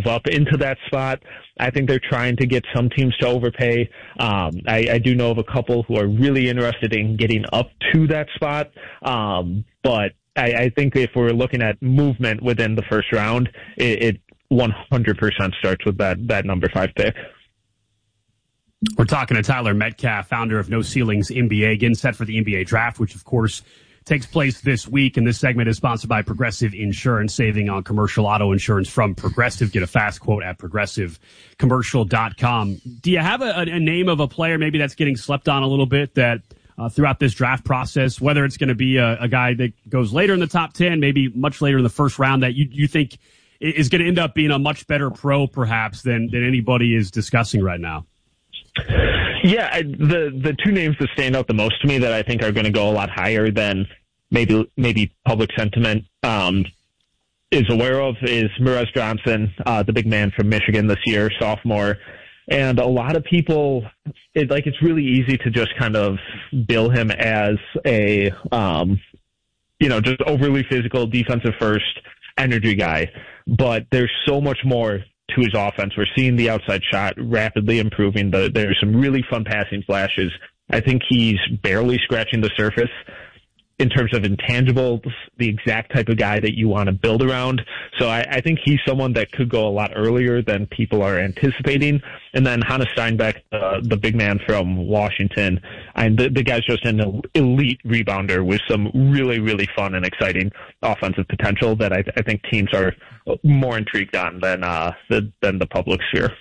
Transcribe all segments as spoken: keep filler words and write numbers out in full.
move up into that spot. I think they're trying to get some teams to overpay. Um, I, I do know of a couple who are really interested in getting up to that spot. Um, but I, I think if we're looking at movement within the first round, it, it one hundred percent starts with that, that number five pick. We're talking to Tyler Metcalf, founder of No Ceilings N B A, getting set for the N B A draft, which of course takes place this week. And this segment is sponsored by Progressive Insurance, saving on commercial auto insurance from Progressive. Get a fast quote at progressive commercial dot com. Do you have a, a name of a player maybe that's getting slept on a little bit that uh, throughout this draft process, whether it's going to be a, a guy that goes later in the top ten, maybe much later in the first round, that you, you think is going to end up being a much better pro perhaps than, than anybody is discussing right now? Yeah, I, the the two names that stand out the most to me that I think are going to go a lot higher than maybe maybe public sentiment um, is aware of is Merez Johnson, uh, the big man from Michigan this year, sophomore. And a lot of people, it, like it's really easy to just kind of bill him as a, um, you know, just overly physical, defensive first energy guy. But there's so much more to his offense. We're seeing the outside shot rapidly improving. The, there's some really fun passing flashes. I think he's barely scratching the surface in terms of intangibles, the exact type of guy that you want to build around. So I, I think he's someone that could go a lot earlier than people are anticipating. And then Hannes Steinbeck, uh, the big man from Washington, and the, the guy's just an elite rebounder with some really, really fun and exciting offensive potential that I, I think teams are more intrigued on than uh, the, than the public sphere.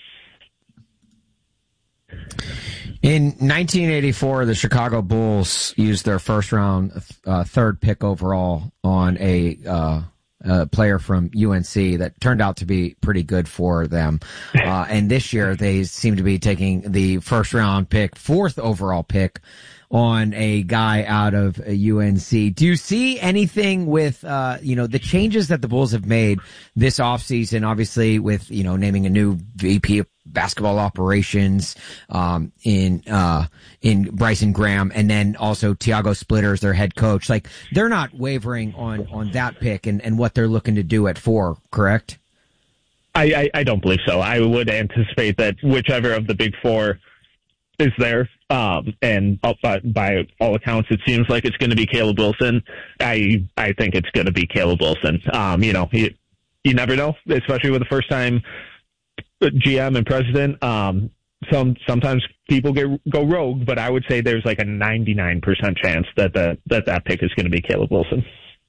In nineteen eighty-four, the Chicago Bulls used their first round, uh, third pick overall on a, uh, a player from U N C that turned out to be pretty good for them. Uh, and this year they seem to be taking the first round pick, fourth overall pick on a guy out of U N C. Do you see anything with, uh, you know, the changes that the Bulls have made this offseason, obviously with, you know, naming a new V P of basketball operations, um, in, uh, in Bryson Graham, and then also Tiago Splitters, their head coach. Like, they're not wavering on, on that pick and, and what they're looking to do at four, correct? I, I, I don't believe so. I would anticipate that whichever of the big four is there, um, and by, by all accounts, it seems like it's going to be Caleb Wilson. I I think it's going to be Caleb Wilson. Um, you know, he, you never know, especially with the first time G M and president. Um, some sometimes people get go rogue, but I would say there's like a ninety-nine percent chance that the, that that pick is going to be Caleb Wilson.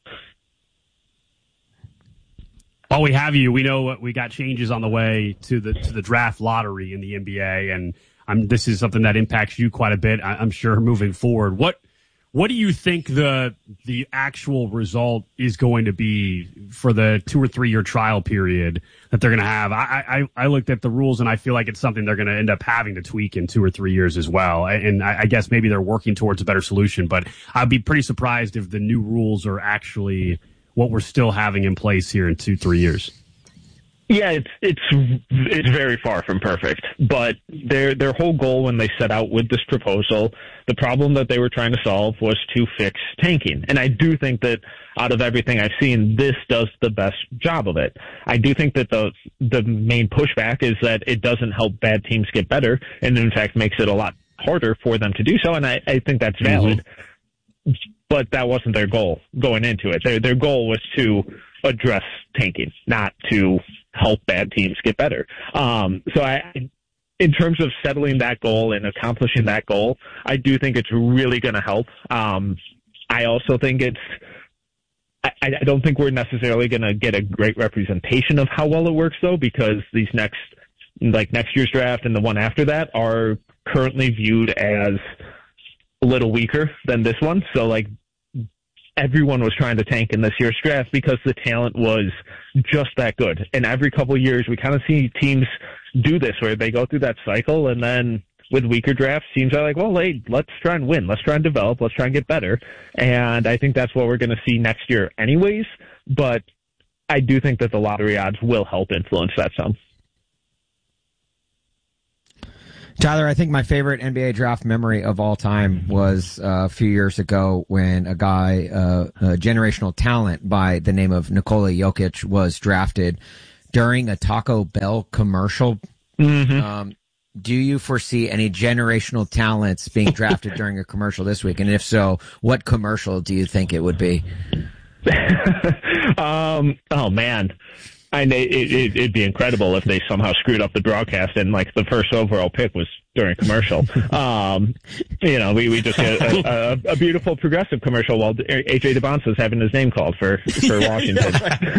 While we have you, we know we got changes on the way to the to the draft lottery in the N B A, and I'm, this is something that impacts you quite a bit, I'm sure, moving forward. What what do you think the the actual result is going to be for the two or three year trial period that they're going to have? I, I I looked at the rules and I feel like it's something they're going to end up having to tweak in two or three years as well. And I, I guess maybe they're working towards a better solution, but I'd be pretty surprised if the new rules are actually what we're still having in place here in two three years. Yeah, it's it's it's very far from perfect, but their their whole goal when they set out with this proposal, the problem that they were trying to solve was to fix tanking. And I do think that out of everything I've seen, this does the best job of it. I do think that the the main pushback is that it doesn't help bad teams get better, and in fact makes it a lot harder for them to do so. And I, I think that's valid, mm-hmm. But that wasn't their goal going into it. Their their goal was to address tanking, not to help bad teams get better. Um, so I, in terms of settling that goal and accomplishing that goal, I do think it's really going to help. Um, I also think it's, I, I don't think we're necessarily going to get a great representation of how well it works though, because these next, like next year's draft and the one after that are currently viewed as a little weaker than this one. So like, everyone was trying to tank in this year's draft because the talent was just that good. And every couple of years, we kind of see teams do this where they go through that cycle. And then with weaker drafts, teams are like, well, hey, let's try and win. Let's try and develop. Let's try and get better. And I think that's what we're going to see next year anyways. But I do think that the lottery odds will help influence that some. Tyler, I think my favorite N B A draft memory of all time was uh, a few years ago when a guy, uh, a generational talent by the name of Nikola Jokic, was drafted during a Taco Bell commercial. Mm-hmm. Um, do you foresee any generational talents being drafted during a commercial this week? And if so, what commercial do you think it would be? um, oh man, I it, it, it'd be incredible if they somehow screwed up the broadcast and like the first overall pick was during a commercial. um, you know, we, we just get a, a, a beautiful progressive commercial while A J DeBonsa is having his name called for for Washington.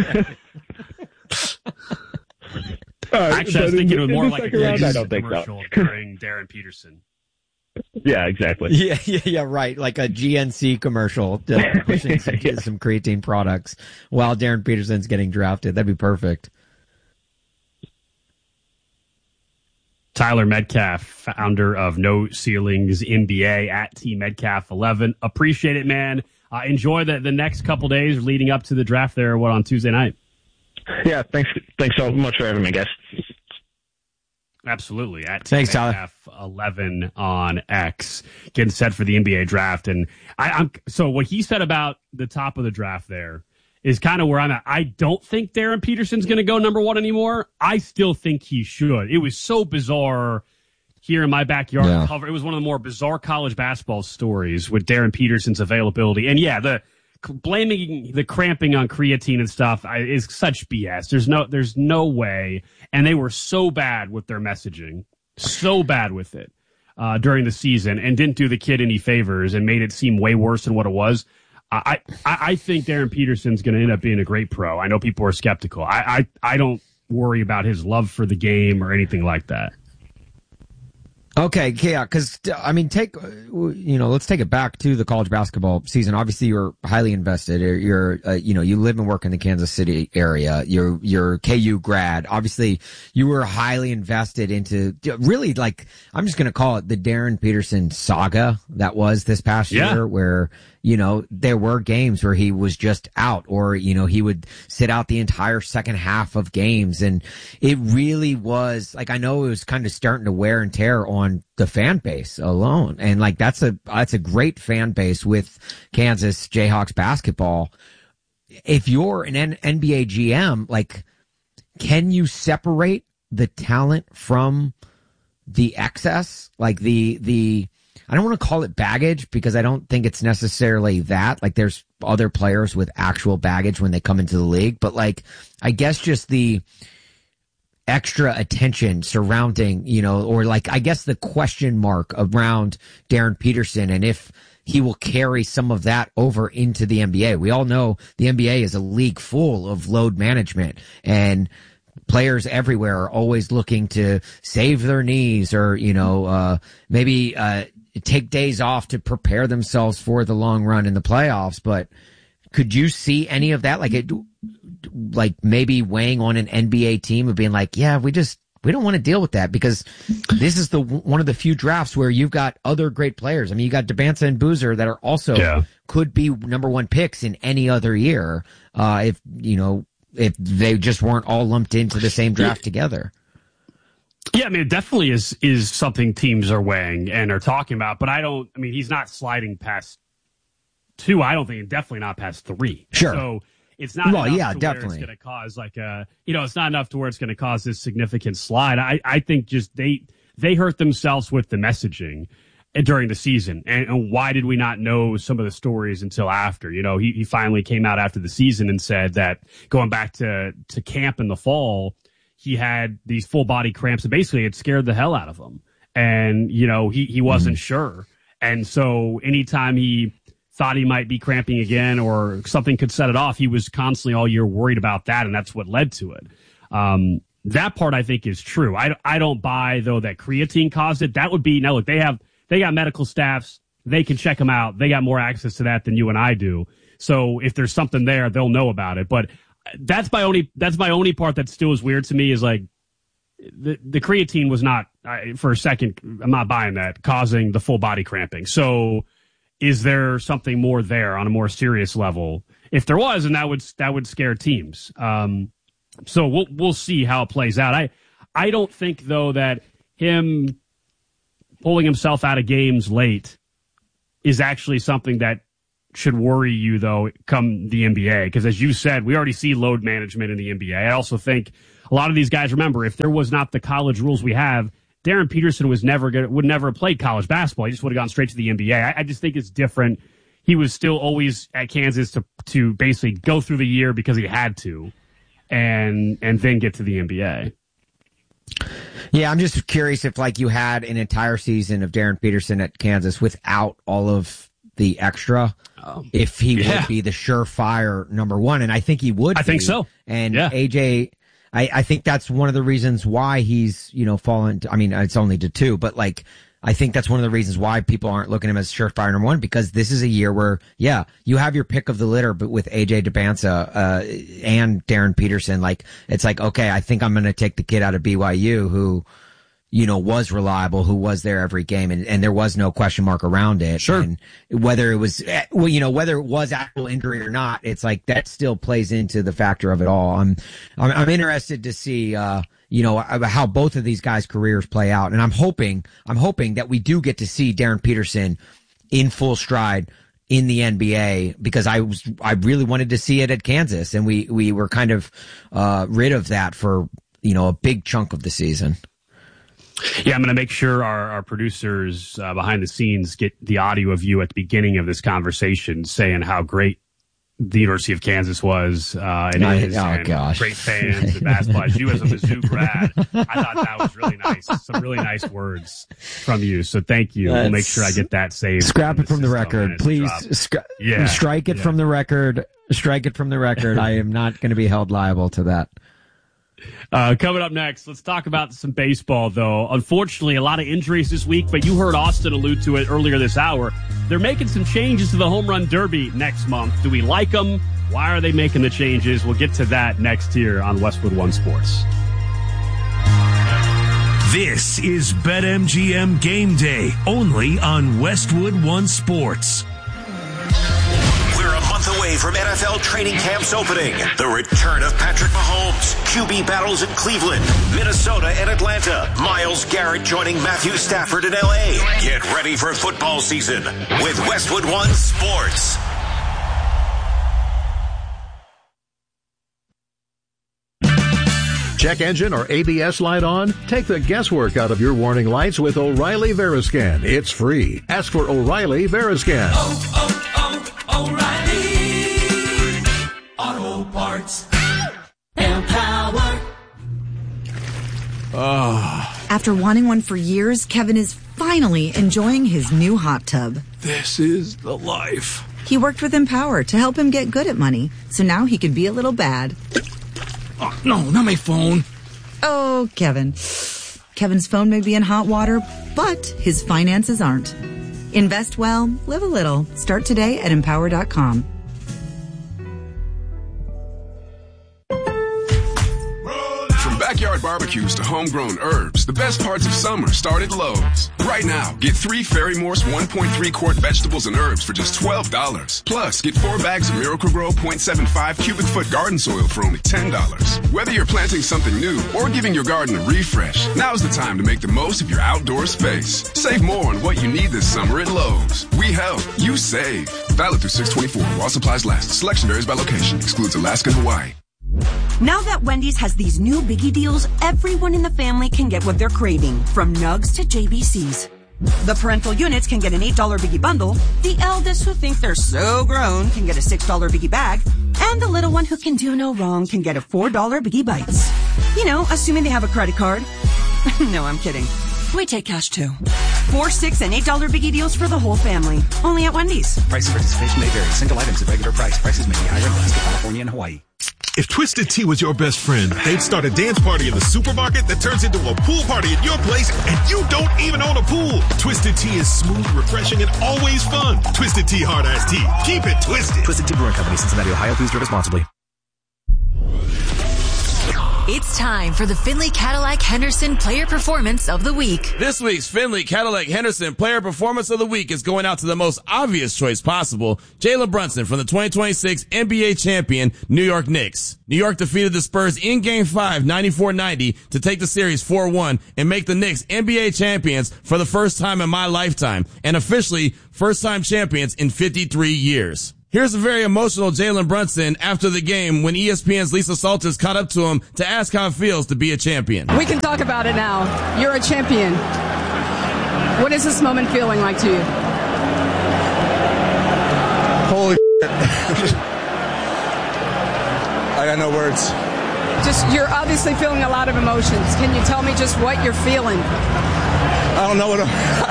uh, Actually, I was thinking it was more like a round, I don't think commercial so. during Darren Peterson. Yeah, exactly. Yeah, yeah, yeah, right. Like a G N C commercial uh, pushing some, yeah. some creatine products while Darren Peterson's getting drafted. That'd be perfect. Tyler Metcalf, founder of No Ceilings N B A at T Metcalf eleven. Appreciate it, man. Uh, enjoy the, the next couple days leading up to the draft there, what, on Tuesday night? Yeah, thanks Thanks so much for having me, guys. Absolutely. At Thanks, Tyler. eleven on X, getting set for the N B A draft. And I, I'm so what he said about the top of the draft there is kind of where I'm at. I don't think Darren Peterson's going to go number one anymore. I still think he should. It was so bizarre here in my backyard Yeah. cover. It was one of the more bizarre college basketball stories with Darren Peterson's availability. And yeah, the blaming the cramping on creatine and stuff is such B S. There's no, there's no way. And they were so bad with their messaging, so bad with it uh, during the season, and didn't do the kid any favors and made it seem way worse than what it was. I, I, I think Darren Peterson's going to end up being a great pro. I know people are skeptical. I, I, I don't worry about his love for the game or anything like that. Okay, yeah, because, I mean, take, you know, let's take it back to the college basketball season. Obviously, you're highly invested. You're, you're uh, you know, you live and work in the Kansas City area. You're, you're K U grad. Obviously, you were highly invested into, really, like, I'm just going to call it the Darren Peterson saga that was this past Yeah. year, where, you know, there were games where he was just out, or, you know, he would sit out the entire second half of games. And it really was, like, I know it was kind of starting to wear and tear on the fan base alone. And like, that's a, that's a great fan base with Kansas Jayhawks basketball. If you're an N- NBA G M, like, can you separate the talent from the excess? Like the, the, I don't want to call it baggage because I don't think it's necessarily that. Like, there's other players with actual baggage when they come into the league, but like, I guess just the extra attention surrounding, you know, or like, I guess the question mark around Darren Peterson and if he will carry some of that over into the N B A. We all know the N B A is a league full of load management, and players everywhere are always looking to save their knees or, you know, uh, maybe, uh, take days off to prepare themselves for the long run in the playoffs. But could you see any of that? Like it, like maybe weighing on an N B A team of being like, yeah, we just, we don't want to deal with that because this is the, one of the few drafts where you've got other great players. I mean, you got Debanza and Boozer that are also Yeah. could be number one picks in any other year. Uh, if, you know, if they just weren't all lumped into the same draft together. Yeah, I mean, it definitely is is something teams are weighing and are talking about. But I don't. I mean, he's not sliding past two. I don't think definitely not past three. Sure. So it's not. Well, enough yeah, to definitely. Where it's going to cause like a. You know, it's not enough to where it's going to cause this significant slide. I I think just they they hurt themselves with the messaging during the season. And, and why did we not know some of the stories until after? You know, he he finally came out after the season and said that going back to to camp in the fall, he had these full body cramps and basically it scared the hell out of him. And, you know, he, he wasn't mm-hmm. sure. And so anytime he thought he might be cramping again or something could set it off, he was constantly all year worried about that. And that's what led to it. Um, that part I think is true. I, I don't buy though that creatine caused it. That would be, now look, they have, they got medical staffs. They can check them out. They got more access to that than you and I do. So if there's something there, they'll know about it. But That's my only. That's my only part that still is weird to me is like the the creatine was not I, for a second. I'm not buying that causing the full body cramping. So, is there something more there on a more serious level? If there was, and that would that would scare teams. Um, so we'll we'll see how it plays out. I I don't think though that him pulling himself out of games late is actually something that should worry you, though, come the N B A. Because as you said, we already see load management in the N B A. I also think a lot of these guys, remember, if there was not the college rules we have, Darren Peterson was never gonna, would never have played college basketball. He just would have gone straight to the N B A. I, I just think it's different. He was still always at Kansas to to basically go through the year because he had to, and and then get to the N B A. Yeah, I'm just curious if like you had an entire season of Darren Peterson at Kansas without all of the extra, um, if he yeah. would be the surefire number one, and I think he would. I be. think so. And yeah. A J, I, I think that's one of the reasons why he's you know fallen. To, I mean, it's only to two, but like. I think that's one of the reasons why people aren't looking at him as surefire number one, because this is a year where, yeah, you have your pick of the litter, but with A J Debnza, uh, and Darren Peterson, like, it's like, okay, I think I'm going to take the kid out of B Y U who, you know, was reliable, who was there every game, and, and there was no question mark around it. Sure. And whether it was, well, you know, whether it was actual injury or not, it's like that still plays into the factor of it all. I'm, I'm, I'm interested to see, uh, you know, how both of these guys' careers play out. And I'm hoping, I'm hoping that we do get to see Darren Peterson in full stride in the N B A, because I was, I really wanted to see it at Kansas, and we, we were kind of, uh, rid of that for, you know, a big chunk of the season. Yeah, I'm going to make sure our, our producers uh, behind the scenes get the audio of you at the beginning of this conversation saying how great the University of Kansas was, uh, and I, is, oh and gosh, great fans and basketball. You as a Mizzou grad, I thought that was really nice. Some really nice words from you. So thank you. That's, we'll make sure I get that saved. Scrap it from the record, please. Scra- yeah, strike it yeah. from the record. Strike it from the record. I am not going to be held liable to that. Uh, coming up next, let's talk about some baseball, though. Unfortunately, a lot of injuries this week, but you heard Austin allude to it earlier this hour. They're making some changes to the Home Run Derby next month. Do we like them? Why are they making the changes? We'll get to that next here on Westwood One Sports. This is BetMGM Game Day, only on Westwood One Sports. We're a month away from N F L training camps opening. The return of Patrick Mahomes, Q B battles in Cleveland, Minnesota, and Atlanta. Myles Garrett joining Matthew Stafford in L A. Get ready for football season with Westwood One Sports. Check engine or A B S light on? Take the guesswork out of your warning lights with O'Reilly Veriscan. It's free. Ask for O'Reilly Veriscan. Oh, oh, oh, O'Reilly Auto Parts. Empower. Oh. After wanting one for years, Kevin is finally enjoying his new hot tub. This is the life. He worked with Empower to help him get good at money, so now he can be a little bad. Oh, no, not my phone. Oh, Kevin. Kevin's phone may be in hot water, but his finances aren't. Invest well, live a little. Start today at empower dot com. From backyard barbecues to homegrown herbs, the best parts of summer start at Lowe's. Right now, get three Ferry Morse one point three quart vegetables and herbs for just twelve dollars. Plus, get four bags of Miracle-Gro zero point seven five cubic foot garden soil for only ten dollars. Whether you're planting something new or giving your garden a refresh, now's the time to make the most of your outdoor space. Save more on what you need this summer at Lowe's. We help, you save. Valid through six twenty-four while supplies last. Selection varies by location. Excludes Alaska and Hawaii. Now that Wendy's has these new biggie deals, everyone in the family can get what they're craving, from nugs to J B Cs. The parental units can get an eight dollar biggie bundle, the eldest who think they're so grown can get a six dollar biggie bag, and the little one who can do no wrong can get a four dollar biggie bites. You know, assuming they have a credit card. No, I'm kidding. We take cash too. Four, six, and eight dollar biggie deals for the whole family. Only at Wendy's. Price and participation may vary. Single items at regular price. Prices may be higher in Alaska, California, and Hawaii. If Twisted Tea was your best friend, they'd start a dance party in the supermarket that turns into a pool party at your place, and you don't even own a pool. Twisted Tea is smooth, refreshing, and always fun. Twisted Tea Hard Iced Tea. Keep it twisted. Twisted Tea Brewing Company, Cincinnati, Ohio. Please drink responsibly. It's time for the Finley Cadillac Henderson Player Performance of the Week. This week's Finley Cadillac Henderson Player Performance of the Week is going out to the most obvious choice possible, Jalen Brunson from the twenty twenty-six N B A champion New York Knicks. New York defeated the Spurs in Game five, ninety-four ninety, to take the series four one and make the Knicks N B A champions for the first time in my lifetime, and officially first-time champions in fifty-three years. Here's a very emotional Jalen Brunson after the game when E S P N's Lisa Salters caught up to him to ask how it feels to be a champion. We can talk about it now. You're a champion. What is this moment feeling like to you? Holy shit. I got no words. Just, you're obviously feeling a lot of emotions. Can you tell me just what you're feeling? I don't know what I'm,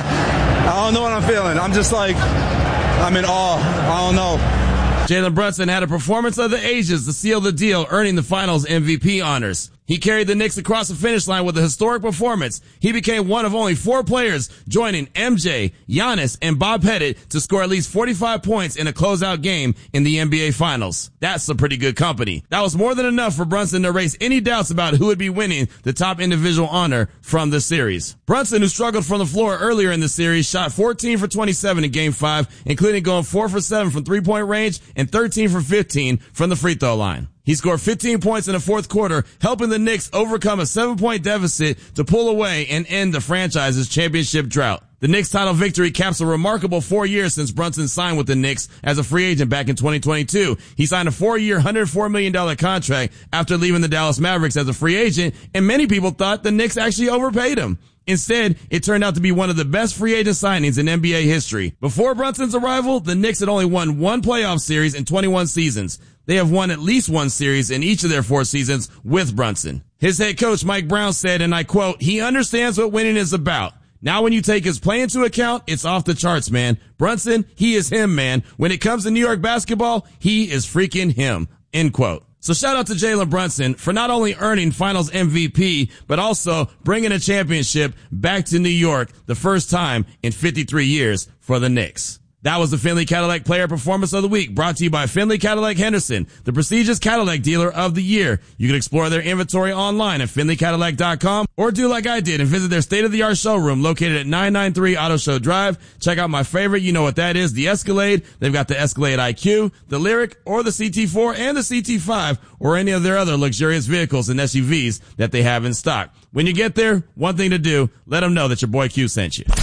I don't know what I'm feeling. I'm just like, I'm in awe. I don't know. Jalen Brunson had a performance of the ages to seal the deal, earning the finals M V P honors. He carried the Knicks across the finish line with a historic performance. He became one of only four players joining M J, Giannis, and Bob Pettit to score at least forty-five points in a closeout game in the N B A Finals. That's some pretty good company. That was more than enough for Brunson to erase any doubts about who would be winning the top individual honor from the series. Brunson, who struggled from the floor earlier in the series, shot fourteen for twenty-seven in Game five, including going four for seven from three-point range and thirteen for fifteen from the free throw line. He scored fifteen points in the fourth quarter, helping the Knicks overcome a seven-point deficit to pull away and end the franchise's championship drought. The Knicks title victory caps a remarkable four years since Brunson signed with the Knicks as a free agent back in twenty twenty-two. He signed a four-year, one hundred four million dollars contract after leaving the Dallas Mavericks as a free agent, and many people thought the Knicks actually overpaid him. Instead, it turned out to be one of the best free agent signings in N B A history. Before Brunson's arrival, the Knicks had only won one playoff series in twenty-one seasons. They have won at least one series in each of their four seasons with Brunson. His head coach, Mike Brown, said, and I quote, "He understands what winning is about. Now when you take his play into account, it's off the charts, man. Brunson, he is him, man. When it comes to New York basketball, he is freaking him." End quote. So shout out to Jalen Brunson for not only earning finals M V P, but also bringing a championship back to New York the first time in fifty-three years for the Knicks. That was the Finley Cadillac Player Performance of the Week, brought to you by Finley Cadillac Henderson, the prestigious Cadillac dealer of the year. You can explore their inventory online at finley cadillac dot com or do like I did and visit their state-of-the-art showroom located at nine ninety-three Auto Show Drive. Check out my favorite, you know what that is, the Escalade. They've got the Escalade I Q, the Lyriq, or the C T four and the C T five, or any of their other luxurious vehicles and S U Vs that they have in stock. When you get there, one thing to do, let them know that your boy Q sent you.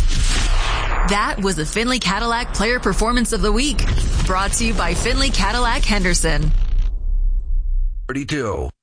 That was the Finley Cadillac Player Performance of the Week, brought to you by Finley Cadillac Henderson. thirty-two